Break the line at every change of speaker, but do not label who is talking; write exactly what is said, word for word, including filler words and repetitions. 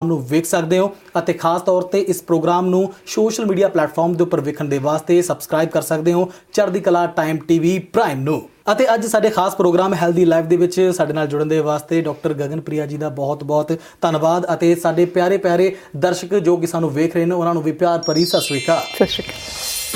ਨੂੰ ਵੇਖ ਸਕਦੇ ਹੋ ਅਤੇ ਖਾਸ ਤੌਰ ਤੇ ਇਸ ਪ੍ਰੋਗਰਾਮ ਨੂੰ ਸੋਸ਼ਲ ਮੀਡੀਆ ਪਲੇਟਫਾਰਮ ਦੇ ਉੱਪਰ ਵੇਖਣ ਦੇ ਵਾਸਤੇ ਸਬਸਕ੍ਰਾਈਬ ਕਰ ਸਕਦੇ ਹੋ ਚੜ੍ਹਦੀ ਕਲਾ ਟਾਈਮ ਟੀਵੀ ਪ੍ਰਾਈਮ ਨੂੰ। ਅਤੇ ਅੱਜ ਸਾਡੇ ਖਾਸ ਪ੍ਰੋਗਰਾਮ ਹੈਲਦੀ ਲਾਈਫ ਦੇ ਵਿੱਚ ਸਾਡੇ ਨਾਲ ਜੁੜਨ ਦੇ ਵਾਸਤੇ ਡਾਕਟਰ ਗਗਨਪ੍ਰਿਆ ਜੀ ਦਾ ਬਹੁਤ ਬਹੁਤ ਧੰਨਵਾਦ ਅਤੇ ਸਾਡੇ ਪਿਆਰੇ ਪਿਆਰੇ ਦਰਸ਼ਕ ਜੋ ਕਿ ਸਾਨੂੰ ਵੇਖ ਰਹੇ ਨੇ ਉਹਨਾਂ ਨੂੰ ਵੀ ਪਿਆਰ ਭਰੀ ਸਤਿ ਸ਼੍ਰੀ ਅਕਾਲ।
ਸਤਿ ਸ਼੍ਰੀ ਅਕਾਲ।